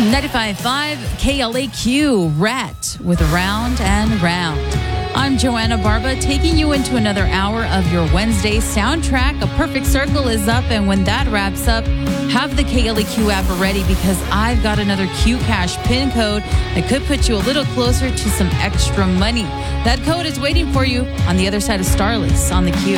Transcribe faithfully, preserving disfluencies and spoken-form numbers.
ninety-five point five K L A Q, Rat with Round and Round. I'm Joanna Barba, taking you into another hour of your Wednesday soundtrack. A Perfect Circle is up, and when that wraps up, have the K L A Q app ready because I've got another Q Cash pin code that could put you a little closer to some extra money. That code is waiting for you on the other side of Starless on the Q.